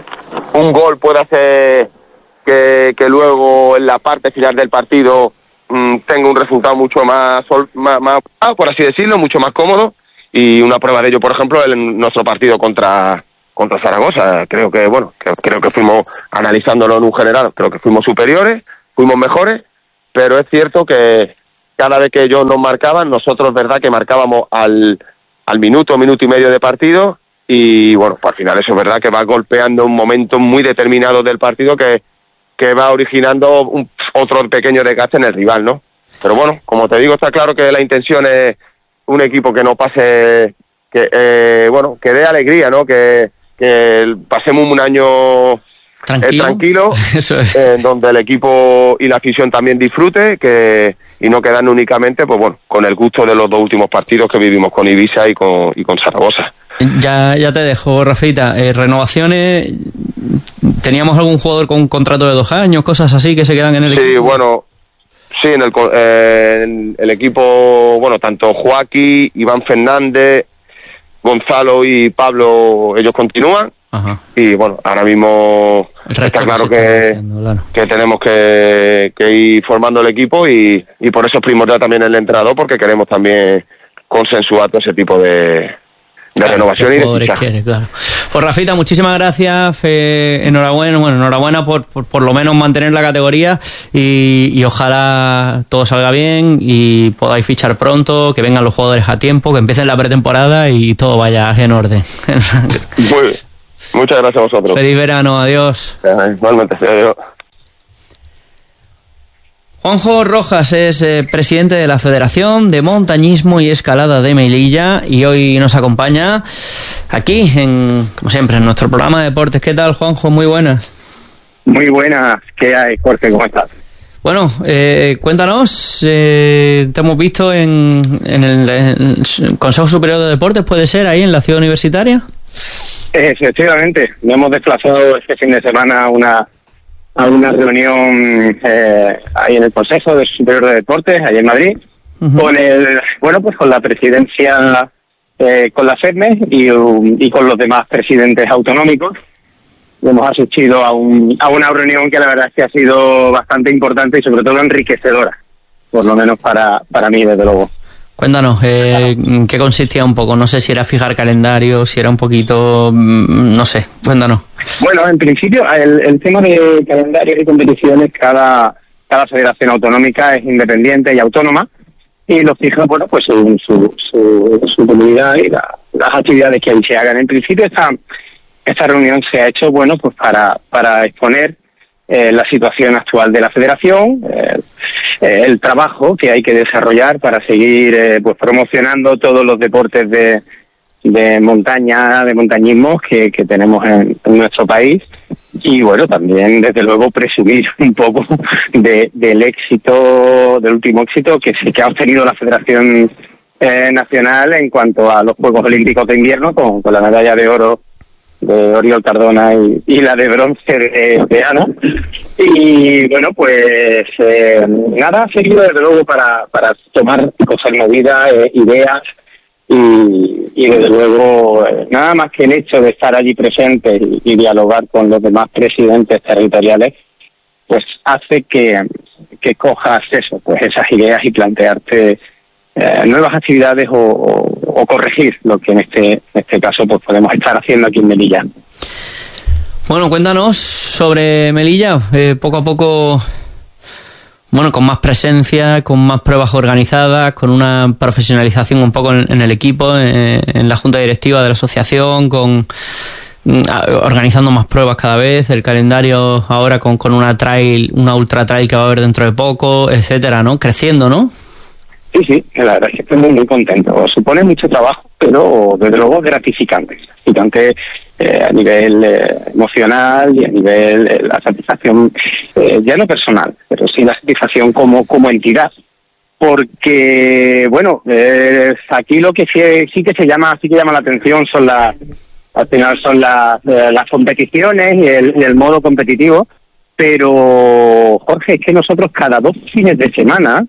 un gol puede hacer que, que luego en la parte final del partido mmm, tenga un resultado mucho más, más, más, por así decirlo, mucho más cómodo. Y una prueba de ello, por ejemplo, en nuestro partido contra contra Zaragoza. Creo que, bueno, que, creo que fuimos, analizándolo en un general, creo que fuimos superiores, fuimos mejores, pero es cierto que cada vez que ellos nos marcaban, nosotros, verdad, que marcábamos al, al minuto, minuto y medio de partido, y bueno, pues al final eso es verdad que va golpeando un momento muy determinado del partido que, que va originando un, otro pequeño desgaste en el rival, ¿no? Pero bueno, como te digo, está claro que la intención es un equipo que no pase, que eh, bueno, que dé alegría, ¿no? Que, que pasemos un año tranquilo, eh, tranquilo Eso es. En donde el equipo y la afición también disfrute, que y no quedan únicamente, pues bueno, con el gusto de los dos últimos partidos que vivimos con Ibiza y con y con Zaragoza. Ya, ya te dejo, Rafita. Eh, renovaciones, ¿teníamos algún jugador con un contrato de dos años, cosas así que se quedan en el sí, equipo? Sí, bueno. Sí, en el, eh, en el equipo, bueno, tanto Joaquín, Iván Fernández, Gonzalo y Pablo, ellos continúan. Ajá. Y bueno, ahora mismo está claro que, que, haciendo, claro. que tenemos que, que ir formando el equipo y, y por eso es primordial también el entrenador, porque queremos también consensuar todo ese tipo de... de claro, renovación y de fichaje. Claro. Pues Rafita, muchísimas gracias, fe, enhorabuena, bueno, enhorabuena por, por por lo menos mantener la categoría y, y ojalá todo salga bien y podáis fichar pronto, que vengan los jugadores a tiempo, que empiecen la pretemporada y todo vaya en orden. Muy bien. Muchas gracias a vosotros. Feliz verano, adiós. Igualmente, adiós. Juanjo Rojas es eh, presidente de la Federación de Montañismo y Escalada de Melilla y hoy nos acompaña aquí, en, como siempre, en nuestro programa de deportes. ¿Qué tal, Juanjo? Muy buenas. Muy buenas. ¿Qué hay, Jorge? ¿Cómo estás? Bueno, eh, cuéntanos, eh, te hemos visto en, en el, el Consejo Superior de Deportes, ¿puede ser, ahí en la ciudad universitaria? Eh, efectivamente, nos hemos desplazado este fin de semana a una... a una reunión eh, ahí en el Consejo Superior de Deportes, ahí en Madrid, uh-huh. con el, bueno, pues con la presidencia, eh, con la FEDME y, y con los demás presidentes autonómicos. Hemos asistido a, un, a una reunión que la verdad es que ha sido bastante importante y sobre todo enriquecedora, por lo menos para, para mí, desde luego. Cuéntanos, eh, ¿qué consistía un poco? No sé si era fijar calendario, si era un poquito, no sé, cuéntanos. Bueno, en principio, el, el tema de calendarios y competiciones, cada, cada federación autonómica es independiente y autónoma, y lo fija, bueno, pues en su, su, su comunidad y la, las actividades que ahí se hagan. En principio, esta, esta reunión se ha hecho, bueno, pues para, para exponer Eh, la situación actual de la federación, eh, eh, el trabajo que hay que desarrollar para seguir eh, pues promocionando todos los deportes de, de montaña, de montañismo que, que tenemos en, en nuestro país y bueno, también desde luego presumir un poco de, del éxito, del último éxito que sí que ha obtenido la Federación eh, Nacional en cuanto a los Juegos Olímpicos de Invierno con, con la medalla de oro de Oriol Cardona y, y la de bronce de, de Ana. Y bueno, pues eh, nada, ha seguido desde luego para, para tomar cosas movidas, eh, ideas y, y desde luego eh, nada más que el hecho de estar allí presente y, y dialogar con los demás presidentes territoriales, pues hace que, que cojas eso, pues esas ideas y plantearte eh, nuevas actividades o, o, o corregir lo que en este, en este caso pues podemos estar haciendo aquí en Melilla. Bueno, cuéntanos sobre Melilla, eh, poco a poco, bueno, con más presencia, con más pruebas organizadas, con una profesionalización un poco en, en el equipo, en, en la junta directiva de la asociación, con organizando más pruebas cada vez, el calendario ahora con, con una trail, una ultra trail que va a haber dentro de poco, etcétera, ¿no? Creciendo, ¿no? Sí, sí, la verdad es que estoy muy, muy contento. Supone mucho trabajo, pero desde luego es gratificante. Gratificante eh, a nivel eh, emocional y a nivel eh, la satisfacción, eh, ya no personal, pero sí la satisfacción como, como entidad. Porque, bueno, eh, aquí lo que sí, sí que se llama, sí que llama la atención son las Al final son las, eh, las competiciones y el, y el modo competitivo, pero Jorge, es que nosotros cada dos fines de semana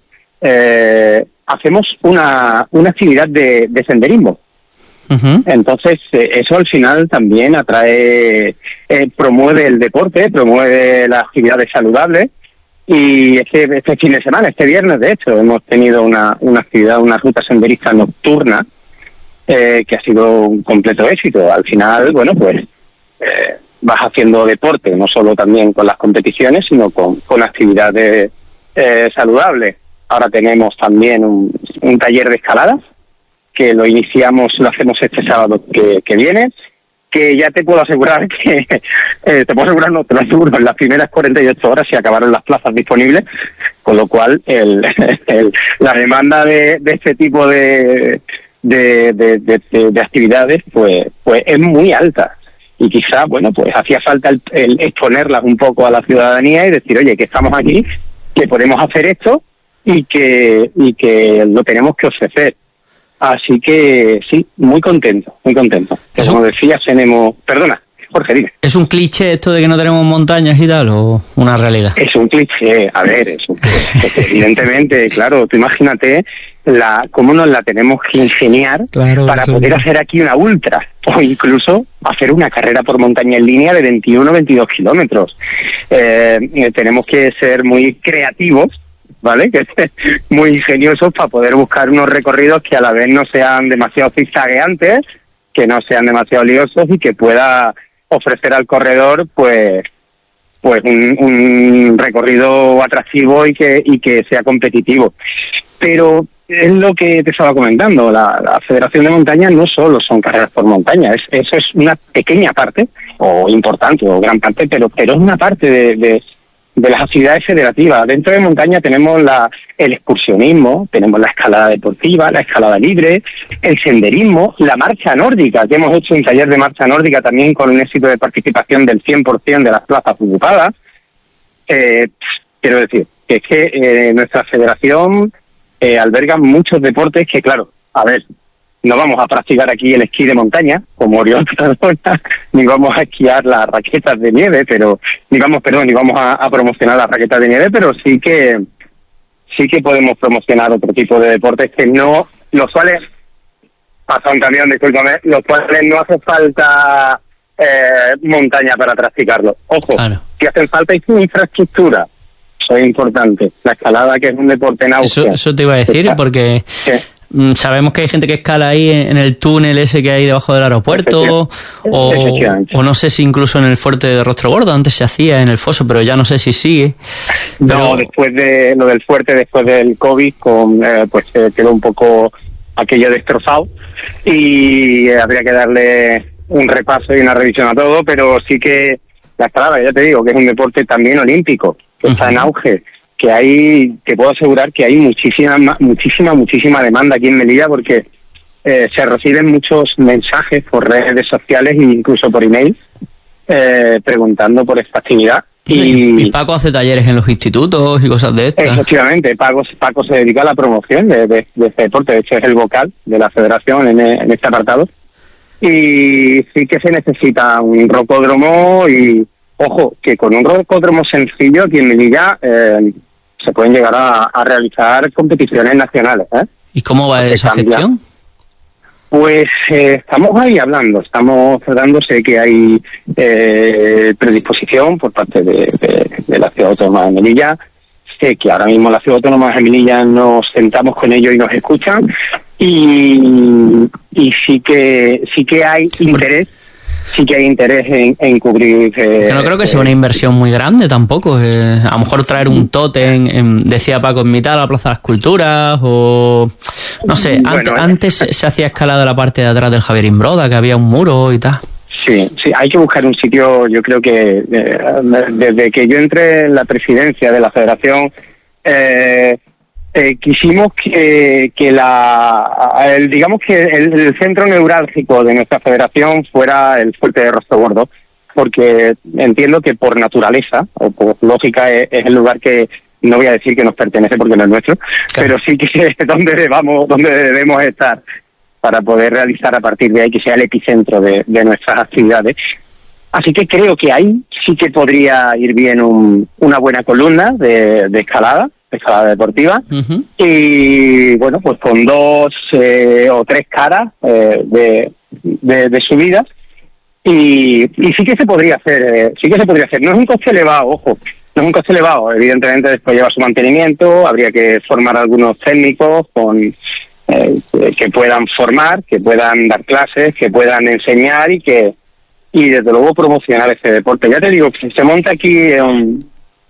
eh, hacemos una, una actividad de, de senderismo. Uh-huh. Entonces, eh, eso al final también atrae, eh, promueve el deporte, promueve las actividades saludables. Y este, este fin de semana, este viernes, de hecho, hemos tenido una, una actividad, una ruta senderista nocturna eh, que ha sido un completo éxito. Al final, bueno, pues eh, vas haciendo deporte, no solo también con las competiciones, sino con, con actividades eh, saludables. Ahora tenemos también un, un taller de escalada, que lo iniciamos, lo hacemos este sábado que, que viene, que ya te puedo asegurar que, eh, te puedo asegurar, no, te lo aseguro, en las primeras cuarenta y ocho horas se acabaron las plazas disponibles, con lo cual el, el, la demanda de, de este tipo de, de, de, de, de, de actividades pues, pues es muy alta. Y quizá, bueno, pues hacía falta el, el exponerlas un poco a la ciudadanía y decir, oye, que estamos aquí, que podemos hacer esto y que, y que lo tenemos que ofrecer. Así que sí, muy contento, muy contento. Eso. Como decías, tenemos... Perdona, Jorge, dime. ¿Es un cliché esto de que no tenemos montañas y tal o una realidad? Es un cliché, a ver, es un cliché. Evidentemente, claro, tú imagínate la cómo nos la tenemos que ingeniar claro, para eso. poder hacer aquí una ultra o incluso hacer una carrera por montaña en línea de veintiuno, veintidós kilómetros. Eh, eh, tenemos que ser muy creativos, ¿vale? Que es muy ingeniosos para poder buscar unos recorridos que a la vez no sean demasiado zigzagueantes, que no sean demasiado liosos y que pueda ofrecer al corredor pues pues un, un recorrido atractivo y que y que sea competitivo. Pero es lo que te estaba comentando, la, la Federación de Montaña no solo son carreras por montaña, es, eso es una pequeña parte, o importante, o gran parte, pero pero es una parte de... de de las actividades federativas. Dentro de montaña tenemos la, el excursionismo, tenemos la escalada deportiva, la escalada libre, el senderismo, la marcha nórdica, que hemos hecho un taller de marcha nórdica también con un éxito de participación del cien por ciento de las plazas ocupadas. Eh, quiero decir, que es que eh, nuestra federación eh, alberga muchos deportes que, claro, a ver, no vamos a practicar aquí el esquí de montaña, como Oriol Pradona, ni vamos a esquiar las raquetas de nieve, pero, ni vamos, perdón, ni vamos a, a promocionar las raquetas de nieve, pero sí que, sí que podemos promocionar otro tipo de deportes que no, los cuales, pasa un camión, discúlpame, los cuales no hace falta eh, montaña para practicarlo. Ojo, claro. Que hacen falta infraestructura. Eso es importante. La escalada, que es un deporte en auge. Eso, eso te iba a decir, ¿Está? porque... ¿Qué? Sabemos que hay gente que escala ahí en el túnel ese que hay debajo del aeropuerto o, o no sé si incluso en el fuerte de Rostro Gordo, antes se hacía en el foso, pero ya no sé si sigue. Pero... No, después de lo del fuerte, después del COVID, con, eh, pues eh, quedó un poco aquello destrozado y eh, habría que darle un repaso y una revisión a todo, pero sí que la escalada, ya te digo, que es un deporte también olímpico, que uh-huh. está en auge, que hay, te puedo asegurar que hay muchísima, muchísima, muchísima demanda aquí en Melilla porque eh, se reciben muchos mensajes por redes sociales e incluso por email eh, preguntando por esta actividad. Y, y Paco hace talleres en los institutos y cosas de estas. Efectivamente, Paco, Paco se dedica a la promoción de, de, de este deporte, de hecho es el vocal de la federación en, en este apartado. Y sí que se necesita un rocódromo y, ojo, que con un rocódromo sencillo aquí en Melilla eh, se pueden llegar a, a realizar competiciones nacionales. ¿eh? ¿Y cómo va esa gestión? Pues eh, estamos ahí hablando, estamos tratando, sé que hay eh, predisposición por parte de, de, de la Ciudad Autónoma de Melilla, sé que ahora mismo la Ciudad Autónoma de Melilla nos sentamos con ellos y nos escuchan y, y sí que sí que hay interés. Sí que hay interés en, en cubrir... Eh, que no creo que sea una inversión muy grande tampoco. Eh, a lo mejor traer un tótem, en, decía Paco, en mitad de la Plaza de las Culturas, o... No sé, bueno, antes, eh, antes se hacía escalada la parte de atrás del Javier Imbroda, que había un muro y tal. Sí, sí, hay que buscar un sitio, yo creo que eh, desde que yo entré en la presidencia de la Federación... Eh, Eh, quisimos que, que la, el, digamos que el, el centro neurálgico de nuestra federación fuera el fuerte de Rostro Gordo, porque entiendo que por naturaleza o por lógica es, es el lugar que no voy a decir que nos pertenece porque no es nuestro, claro. Pero sí que es donde debamos, donde debemos estar. para poder realizar a partir de ahí que sea el epicentro de, de nuestras actividades. Así que creo que ahí sí que podría ir bien un, una buena columna de, de escalada, de escalada deportiva, uh-huh. y bueno, pues con dos eh, o tres caras eh, de, de, de subida, y, y sí que se podría hacer, eh, sí que se podría hacer. No es un coste elevado, ojo, no es un coste elevado, evidentemente después lleva su mantenimiento, habría que formar algunos técnicos con eh, que puedan formar, que puedan dar clases, que puedan enseñar y que y desde luego promocionar este deporte. Ya te digo, si se monta aquí un,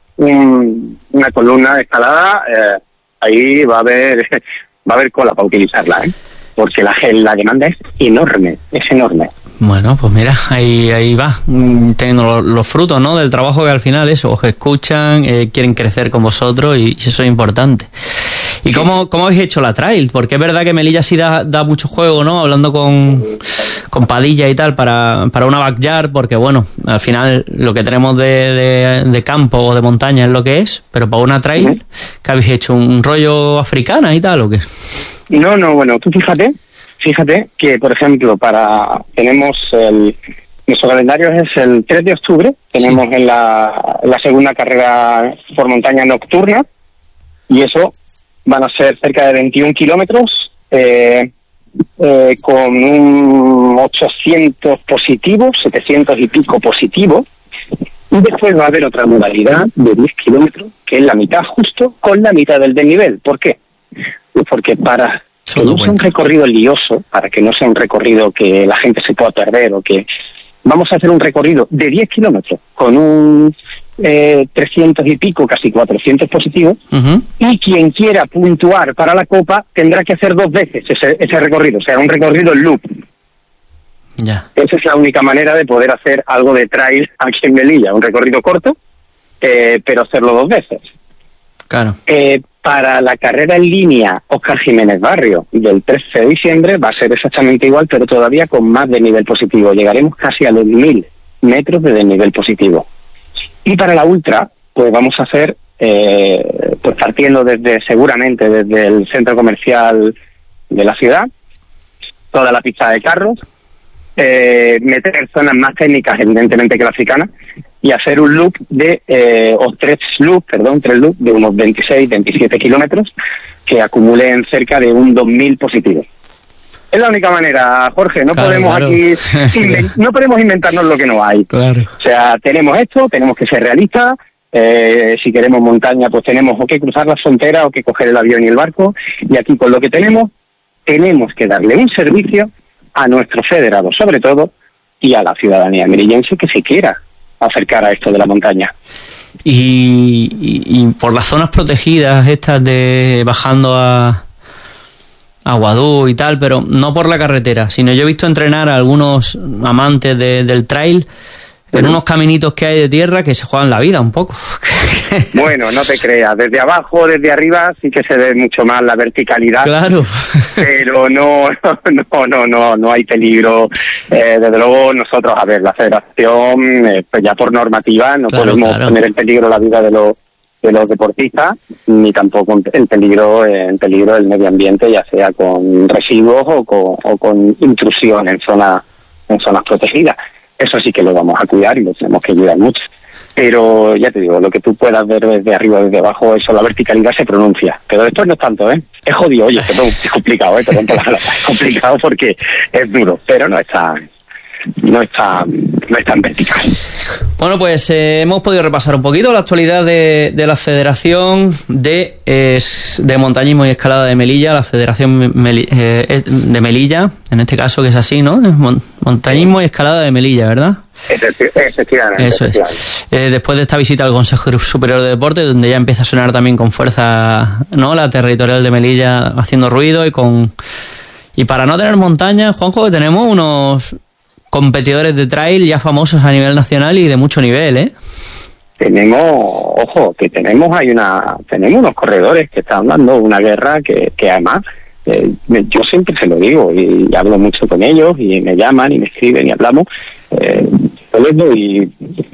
un, una columna de escalada, eh, ahí va a haber va a haber cola para utilizarla, ¿eh? Porque la, la demanda es enorme, es enorme. Bueno, pues mira, ahí ahí va, teniendo los, los frutos, ¿no? Del trabajo que al final eso, os escuchan, eh, quieren crecer con vosotros y eso es importante. ¿Y cómo, cómo habéis hecho la trail? Porque es verdad que Melilla sí da, da mucho juego, ¿no? Hablando con, con Padilla y tal, para, para una backyard, porque bueno, al final lo que tenemos de, de, de campo o de montaña es lo que es, pero para una trail, ¿qué habéis hecho? ¿Un rollo africana y tal o qué? No, no, bueno, tú fíjate, fíjate que, por ejemplo, para tenemos el... Nuestro calendario es el tres de octubre, tenemos sí. en la, la segunda carrera por montaña nocturna, y eso van a ser cerca de veintiún kilómetros, eh, eh, con un ochocientos positivos, setecientos y pico positivos, y después va a haber otra modalidad de diez kilómetros, que es la mitad justo con la mitad del desnivel. ¿Por qué? Pues porque para que no sea un recorrido lioso, para que no sea un recorrido que la gente se pueda perder, o que vamos a hacer un recorrido de diez kilómetros con un eh, trescientos y pico, casi cuatrocientos positivos, uh-huh. y quien quiera puntuar para la Copa tendrá que hacer dos veces ese, ese recorrido, o sea, un recorrido en loop. Ya. Esa es la única manera de poder hacer algo de trail aquí en Melilla, un recorrido corto, eh, pero hacerlo dos veces. Claro. Eh, para la carrera en línea Óscar Jiménez Barrio del trece de diciembre va a ser exactamente igual, pero todavía con más desnivel positivo. Llegaremos casi a los mil metros de desnivel positivo. Y para la ultra, pues vamos a hacer, eh, pues partiendo desde, seguramente desde el centro comercial de la ciudad, toda la pista de carros, eh, meter zonas más técnicas, evidentemente, que la africana, y hacer un loop de, eh, o tres loops, perdón, tres loops de unos veintiséis, veintisiete kilómetros, que acumulen cerca de un dos mil positivos. Es la única manera, Jorge, no claro, podemos claro. aquí, inven- no podemos inventarnos lo que no hay. Claro. O sea, tenemos esto, tenemos que ser realistas, eh, si queremos montaña, pues tenemos o que cruzar las fronteras o que coger el avión y el barco, y aquí con lo que tenemos, tenemos que darle un servicio a nuestros federados, sobre todo, y a la ciudadanía melillense que se quiera acercar a esto de la montaña. Y, y, y por las zonas protegidas estas de bajando a a Guadú y tal, pero no por la carretera, sino yo he visto entrenar a algunos amantes de, del trail en unos caminitos que hay de tierra que se juegan la vida un poco. Bueno, no te creas, desde abajo, desde arriba sí que se ve mucho más la verticalidad. Claro. Pero no, no, no, no, no hay peligro. Eh, desde luego nosotros, a ver, la federación, eh, pues ya por normativa no claro, podemos claro. poner en peligro la vida de los de los deportistas, ni tampoco en peligro en peligro el medio ambiente, ya sea con residuos o con, o con intrusión en zonas en zonas protegidas. Eso sí que lo vamos a cuidar y lo tenemos que cuidar mucho. Pero ya te digo, lo que tú puedas ver desde arriba o desde abajo, eso, la verticalidad se pronuncia. Pero después no es tanto, ¿eh? Es jodido, oye, perdón, es complicado, ¿eh? Perdón por la palabra, es complicado porque es duro, pero no está... no está no es tan vertical. Bueno, pues eh, hemos podido repasar un poquito la actualidad de, de la Federación de, eh, de Montañismo y Escalada de Melilla, la Federación Meli, eh, de Melilla, en este caso que es así, ¿no? Montañismo y Escalada de Melilla, ¿verdad? Efectivamente. Eso es. Eh, después de esta visita al Consejo Superior de Deportes, donde ya empieza a sonar también con fuerza, ¿no? La territorial de Melilla haciendo ruido y con... Y para no tener montaña, Juanjo, que tenemos unos competidores de trail ya famosos a nivel nacional y de mucho nivel, ¿eh? Tenemos, ojo, que tenemos hay una tenemos unos corredores que están dando una guerra que, que además eh, yo siempre se lo digo y, y hablo mucho con ellos y me llaman y me escriben y hablamos. Eh, yo les doy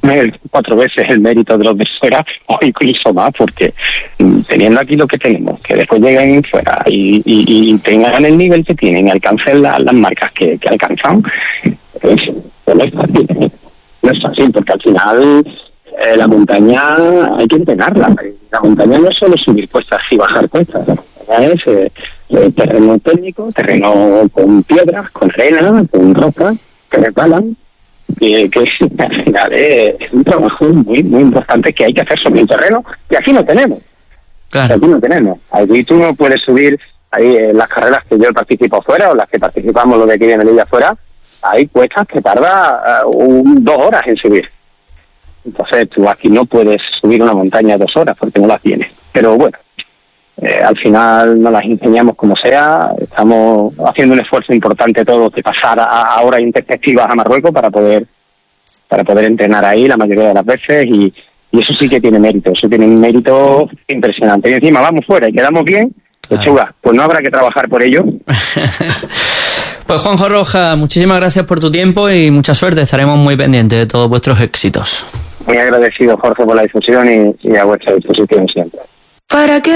cuatro veces el mérito de los de fuera o incluso más, porque teniendo aquí lo que tenemos, que después lleguen fuera y, y, y tengan el nivel que tienen, alcancen la, las marcas que, que alcanzan, pues, pues no es fácil, no es fácil, porque al final eh, la montaña hay que entrenarla. La montaña no es solo subir cuestas y bajar cuestas, la montaña es eh, eh, terreno técnico, terreno con piedras, con arena, con rocas que resbalan, que, que al final es, es un trabajo muy muy importante que hay que hacer sobre un terreno que aquí no tenemos. Claro. Aquí no tenemos. Aquí tú no puedes subir, ahí en las carreras que yo participo fuera o las que participamos los de aquí de Melilla fuera, hay cuestas que tarda uh, un, dos horas en subir. Entonces tú aquí no puedes subir una montaña dos horas porque no las tienes. Pero bueno, eh, al final nos las enseñamos como sea. Estamos haciendo un esfuerzo importante todos de pasar a, a horas intempestivas a Marruecos para poder para poder entrenar ahí la mayoría de las veces y, y eso sí que tiene mérito, eso tiene un mérito impresionante. Y encima vamos fuera y quedamos bien, lechuga, pues no habrá que trabajar por ello. Pues Juanjo Rojas, muchísimas gracias por tu tiempo y mucha suerte. Estaremos muy pendientes de todos vuestros éxitos. Muy agradecido, Jorge, por la difusión y, y a vuestra disposición siempre. ¿Para qué?